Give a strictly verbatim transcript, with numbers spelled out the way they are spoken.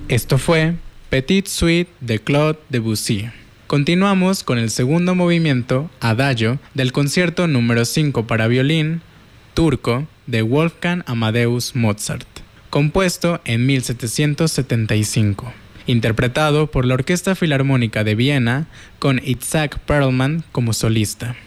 Esto fue Petite Suite de Claude Debussy. Continuamos con el segundo movimiento, Adagio, del concierto número cinco para violín, Turco, de Wolfgang Amadeus Mozart, compuesto en mil setecientos setenta y cinco, interpretado por la Orquesta Filarmónica de Viena con Itzhak Perlman como solista.